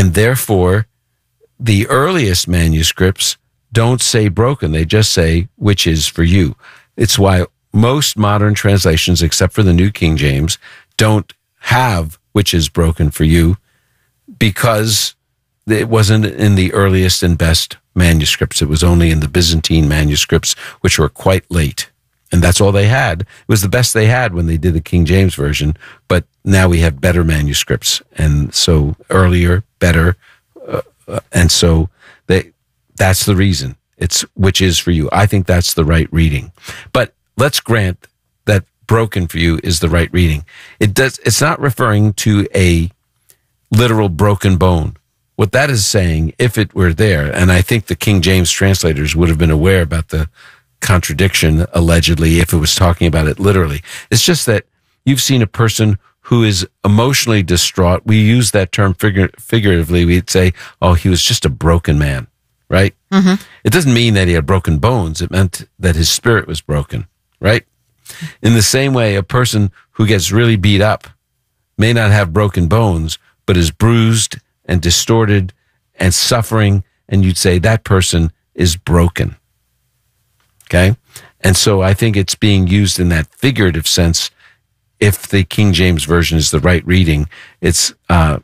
And therefore, the earliest manuscripts don't say broken. They just say, which is for you. It's why most modern translations, except for the New King James, don't have which is broken for you, because it wasn't in the earliest and best manuscripts. It was only in the Byzantine manuscripts, which were quite late. And that's all they had. It was the best they had when they did the King James Version. But now we have better manuscripts. And so earlier, better. And so that's the reason. It's which is for you. I think that's the right reading. But let's grant that broken for you is the right reading. It's not referring to a literal broken bone. What that is saying, if it were there, and I think the King James translators would have been aware about the contradiction, allegedly, if it was talking about it literally. It's just that you've seen a person who is emotionally distraught. We use that term figuratively. We'd say, oh, he was just a broken man, right? Mm-hmm. It doesn't mean that he had broken bones. It meant that his spirit was broken, right? In the same way, a person who gets really beat up may not have broken bones, but is bruised and distorted and suffering, and you'd say that person is broken. Okay? And so I think it's being used in that figurative sense. If the King James Version is the right reading, it's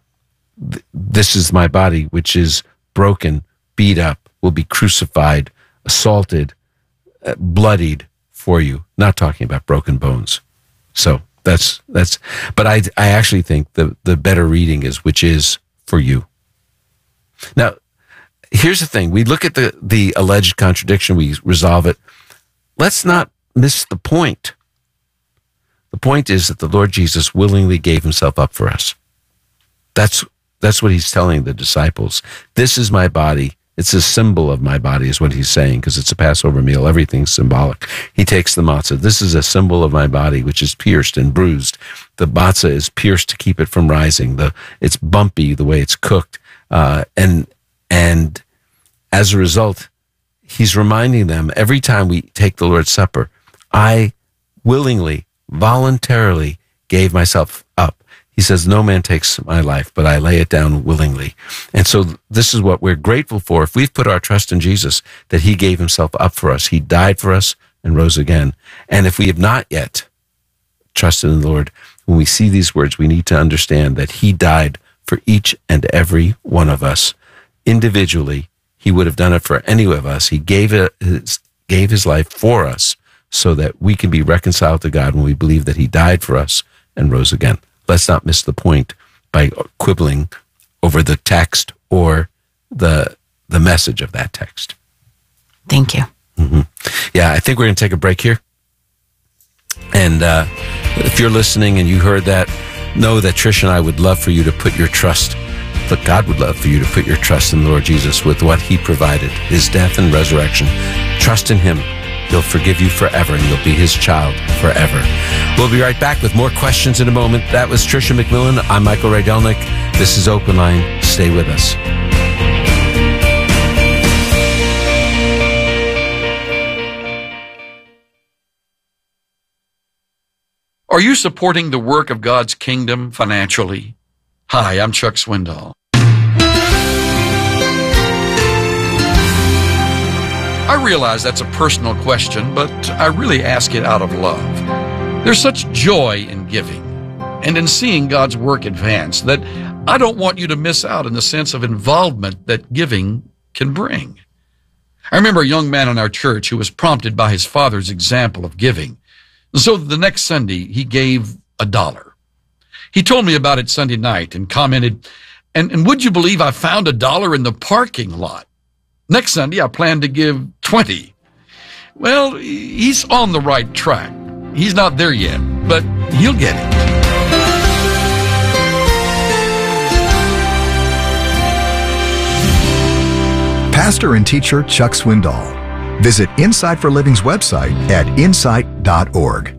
this is my body, which is broken, beat up, will be crucified, assaulted, bloodied for you. Not talking about broken bones. So that's. But I actually think the better reading is which is for you. Now, here's the thing. We look at the alleged contradiction. We resolve it. Let's not miss the point. The point is that the Lord Jesus willingly gave himself up for us. That's what he's telling the disciples. This is my body. It's a symbol of my body is what he's saying, because it's a Passover meal. Everything's symbolic. He takes the matzah. This is a symbol of my body, which is pierced and bruised. The matzah is pierced to keep it from rising. It's bumpy the way it's cooked. And as a result, he's reminding them every time we take the Lord's Supper, I willingly, voluntarily gave myself up. He says, no man takes my life, but I lay it down willingly. And so this is what we're grateful for. If we've put our trust in Jesus, that he gave himself up for us. He died for us and rose again. And if we have not yet trusted in the Lord, when we see these words, we need to understand that he died for each and every one of us. Individually, he would have done it for any of us. He gave his life for us so that we can be reconciled to God when we believe that he died for us and rose again. Let's not miss the point by quibbling over the text or the message of that text. Thank you. Mm-hmm. Yeah, I think we're going to take a break here. And if you're listening and you heard that, know that Trish and I would love for you to put your trust, but God would love for you to put your trust in the Lord Jesus with what he provided, his death and resurrection. Trust in him. He'll forgive you forever, and you'll be his child forever. We'll be right back with more questions in a moment. That was Tricia McMillan. I'm Michael Rydelnik. This is Open Line. Stay with us. Are you supporting the work of God's kingdom financially? Hi, I'm Chuck Swindoll. I realize that's a personal question, but I really ask it out of love. There's such joy in giving and in seeing God's work advance that I don't want you to miss out in the sense of involvement that giving can bring. I remember a young man in our church who was prompted by his father's example of giving. And so the next Sunday, he gave $1. He told me about it Sunday night and commented, and would you believe I found $1 in the parking lot? Next Sunday, I plan to give 20. Well, he's on the right track. He's not there yet, but he'll get it. Pastor and teacher Chuck Swindoll. Visit Insight for Living's website at insight.org.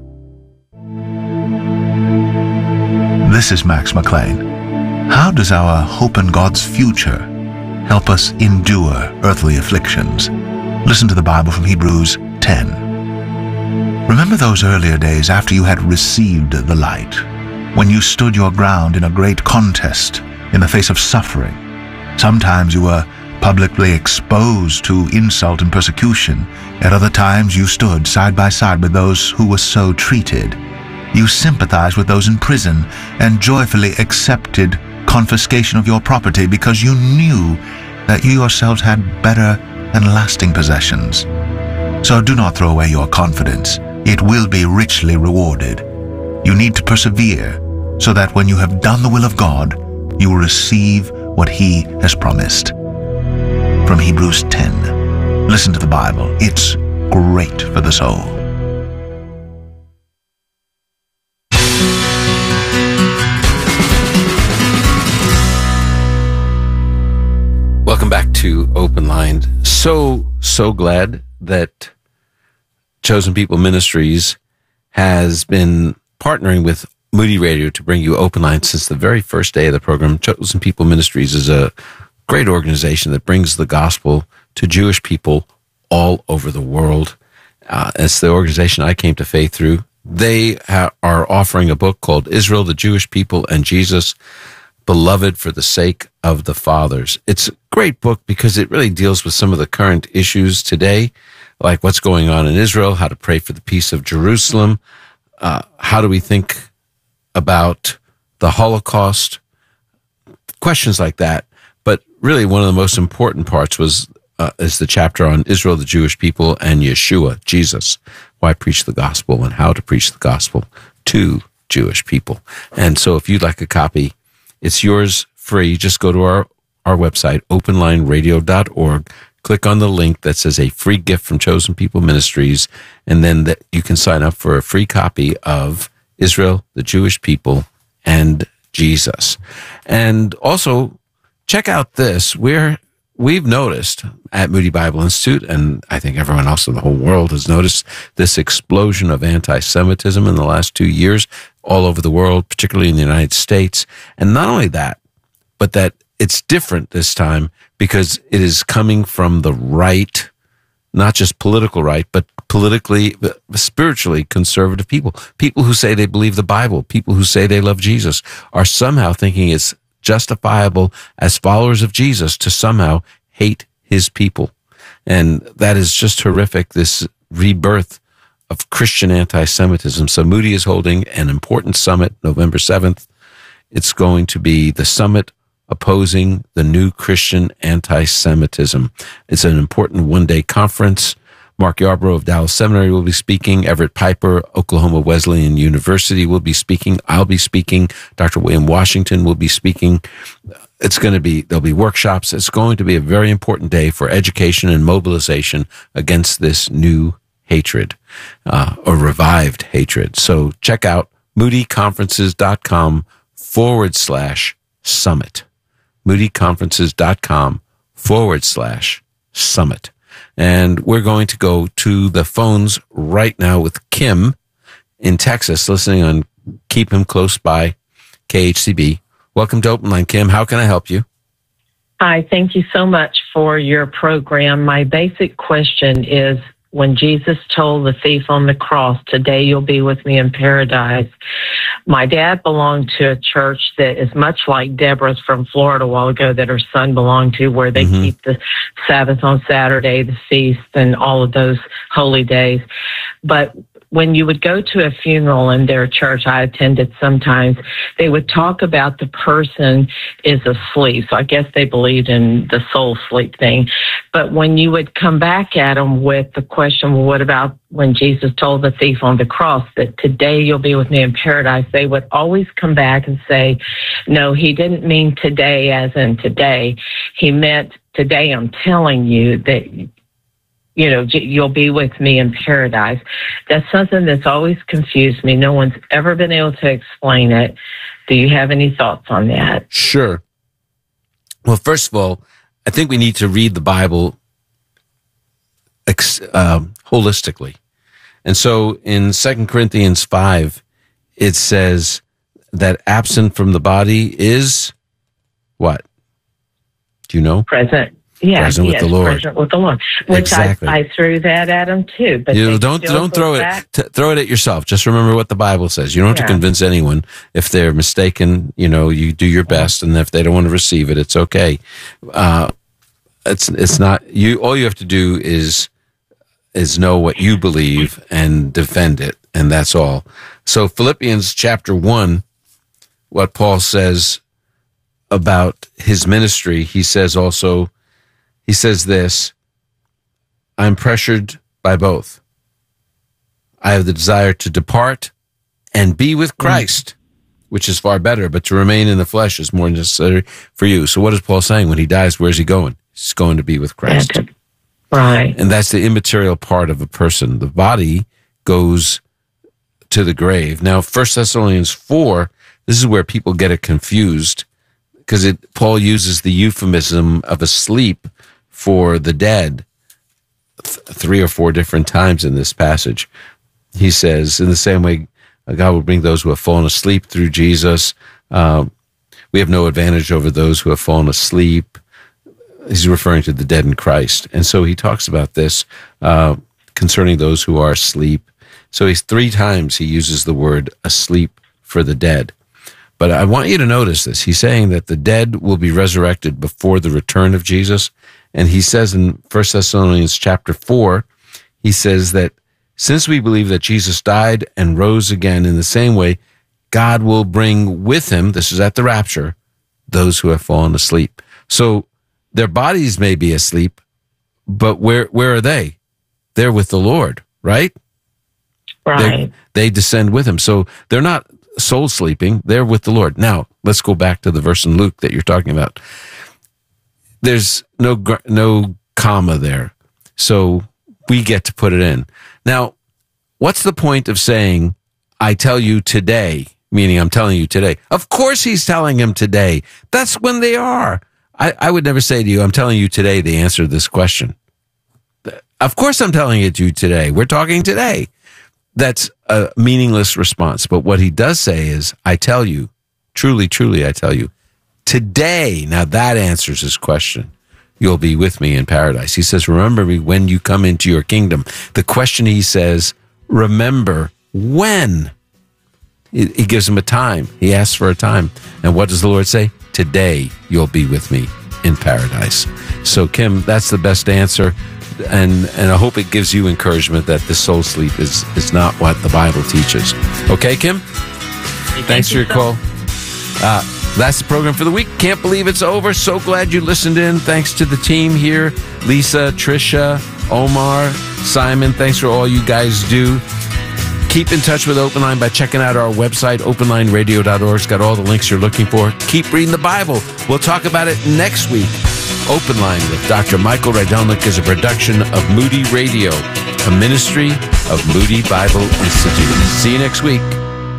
This is Max McLean. How does our hope in God's future help us endure earthly afflictions? Listen to the Bible from Hebrews 10. Remember those earlier days after you had received the light, when you stood your ground in a great contest in the face of suffering, Sometimes you were publicly exposed to insult and persecution. At other times you stood side by side with those who were so treated. You sympathized with those in prison and joyfully accepted confiscation of your property because you knew that you yourselves had better and lasting possessions. So do not throw away your confidence. It will be richly rewarded. You need to persevere so that when you have done the will of God, you will receive what He has promised. From Hebrews 10. Listen to the Bible. It's great for the soul. Welcome back to Open Line. So glad that Chosen People Ministries has been partnering with Moody Radio to bring you Open Line since the very first day of the program. Chosen People Ministries is a great organization that brings the gospel to Jewish people all over the world. It's the organization I came to faith through. They are offering a book called Israel, the Jewish People, and Jesus, Beloved for the Sake of the Fathers. It's a great book because it really deals with some of the current issues today, like what's going on in Israel, how to pray for the peace of Jerusalem, how do we think about the Holocaust, questions like that. But really one of the most important parts is the chapter on Israel, the Jewish people, and Yeshua, Jesus, why preach the gospel and how to preach the gospel to Jewish people. And so if you'd like a copy, it's yours free. Just go to our website, openlineradio.org, click on the link that says a free gift from Chosen People Ministries, and then you can sign up for a free copy of Israel, the Jewish people, and Jesus. And also, check out this. We've noticed at Moody Bible Institute, and I think everyone else in the whole world has noticed this explosion of anti-Semitism in the last 2 years all over the world, particularly in the United States. And not only that, but that it's different this time because it is coming from the right, not just political right, but politically, spiritually conservative people. People who say they believe the Bible, people who say they love Jesus, are somehow thinking it's justifiable as followers of Jesus to somehow hate His people. And that is just horrific, this rebirth of Christian anti-Semitism. So Moody is holding an important summit November 7th. It's going to be the summit opposing the new Christian anti-Semitism. It's an important one-day conference. Mark Yarbrough of Dallas Seminary will be speaking. Everett Piper, Oklahoma Wesleyan University will be speaking. I'll be speaking. Dr. William Washington will be speaking. There'll be workshops. It's going to be a very important day for education and mobilization against this new hatred, or revived hatred. So check out moodyconferences.com/summit. moodyconferences.com/summit. And we're going to go to the phones right now with Kim in Texas, listening on Keep Him Close by KHCB. Welcome to Open Line, Kim. How can I help you? Hi, thank you so much for your program. My basic question is, when Jesus told the thief on the cross, "Today you'll be with me in paradise," my dad belonged to a church that is much like Deborah's from Florida a while ago that her son belonged to, where they keep the Sabbath on Saturday, the feast, and all of those holy days. But when you would go to a funeral in their church, I attended sometimes, they would talk about the person is asleep. So I guess they believed in the soul sleep thing. But when you would come back at them with the question, well, what about when Jesus told the thief on the cross that today you'll be with me in paradise, they would always come back and say, no, he didn't mean today as in today. He meant today I'm telling you that you'll be with me in paradise. That's something that's always confused me. No one's ever been able to explain it. Do you have any thoughts on that? Sure. Well, first of all, I think we need to read the Bible holistically. And so in 2 Corinthians 5, it says that absent from the body is what? Do you know? Present. present with the Lord. Present with the Lord. Which exactly. I threw that at them too. But don't throw throw it at yourself. Just remember what the Bible says. You don't have to convince anyone. If they're mistaken, you do your best, and if they don't want to receive it, it's okay. It's not you. All you have to do is know what you believe and defend it, and that's all. So Philippians chapter 1, what Paul says about his ministry, he says this, I'm pressured by both. I have the desire to depart and be with Christ, which is far better, but to remain in the flesh is more necessary for you. So what is Paul saying? When he dies, where's he going? He's going to be with Christ. Right. And that's the immaterial part of a person. The body goes to the grave. Now, 1 Thessalonians 4, this is where people get it confused, because Paul uses the euphemism of asleep for the dead 3 or 4 different times in this passage. He says, in the same way, God will bring those who have fallen asleep through Jesus. We have no advantage over those who have fallen asleep. He's referring to the dead in Christ. And so he talks about this concerning those who are asleep. So 3 times he uses the word asleep for the dead. But I want you to notice this. He's saying that the dead will be resurrected before the return of Jesus. And he says in 1 Thessalonians chapter 4, he says that since we believe that Jesus died and rose again in the same way, God will bring with him, this is at the rapture, those who have fallen asleep. So their bodies may be asleep, but where are they? They're with the Lord, right? Right. They descend with him. So they're not soul sleeping, they're with the Lord. Now, let's go back to the verse in Luke that you're talking about. There's no comma there, so we get to put it in. Now, what's the point of saying, I tell you today, meaning I'm telling you today? Of course he's telling him today. That's when they are. I would never say to you, I'm telling you today the answer to this question. Of course I'm telling it to you today. We're talking today. That's a meaningless response. But what he does say is, I tell you, truly, truly, I tell you, today, now that answers his question. You'll be with me in paradise. He says, remember me when you come into your kingdom. The question he says, remember when? He gives him a time. He asks for a time. And what does the Lord say? Today you'll be with me in paradise. So, Kim, that's the best answer. And I hope it gives you encouragement that this soul sleep is not what the Bible teaches. Okay, Kim? Thanks for your call. That's the program for the week. Can't believe it's over. So glad you listened in. Thanks to the team here. Lisa, Tricia, Omar, Simon. Thanks for all you guys do. Keep in touch with Open Line by checking out our website, openlineradio.org. It's got all the links you're looking for. Keep reading the Bible. We'll talk about it next week. Open Line with Dr. Michael Rydelnik is a production of Moody Radio, a ministry of Moody Bible Institute. See you next week.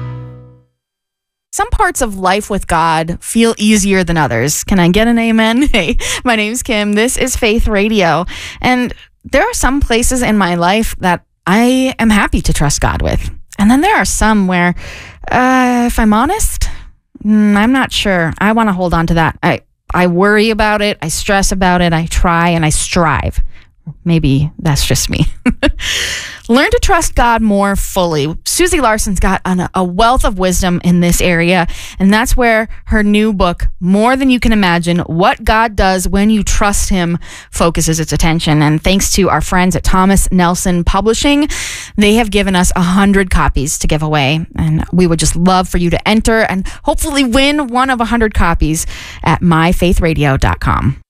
Some parts of life with God feel easier than others. Can I get an amen? Hey, my name's Kim. This is Faith Radio. And there are some places in my life that I am happy to trust God with. And then there are some where, if I'm honest, I'm not sure. I want to hold on to that. I worry about it. I stress about it. I try and I strive. Maybe that's just me. Learn to trust God more fully. Susie Larson's got a wealth of wisdom in this area, and that's where her new book, More Than You Can Imagine, What God Does When You Trust Him, focuses its attention. And thanks to our friends at Thomas Nelson Publishing, they have given us 100 copies to give away. And we would just love for you to enter and hopefully win one of 100 copies at myfaithradio.com.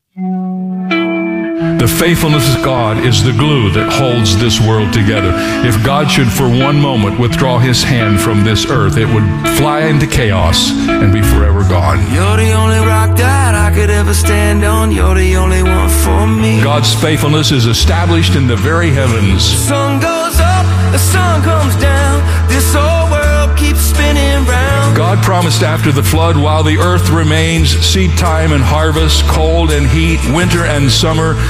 The faithfulness of God is the glue that holds this world together. If God should for one moment withdraw his hand from this earth, it would fly into chaos and be forever gone. You're the only rock that I could ever stand on. You're the only one for me. God's faithfulness is established in the very heavens. The sun goes up, the sun comes down. This whole world keeps spinning round. God promised after the flood, while the earth remains, seed time and harvest, cold and heat, winter and summer,